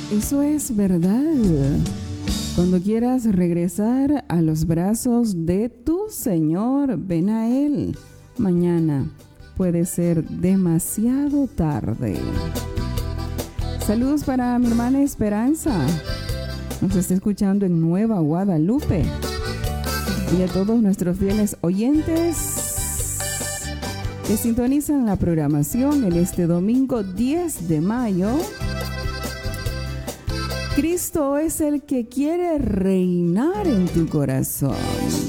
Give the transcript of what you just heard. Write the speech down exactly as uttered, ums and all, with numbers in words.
Eso es verdad. Cuando quieras regresar a los brazos de tu Señor, ven a Él. Mañana puede ser demasiado tarde. Saludos para mi hermana Esperanza. Nos está escuchando en Nueva Guadalupe. Y a todos nuestros fieles oyentes que sintonizan la programación en este domingo diez de mayo. Cristo es el que quiere reinar en tu corazón.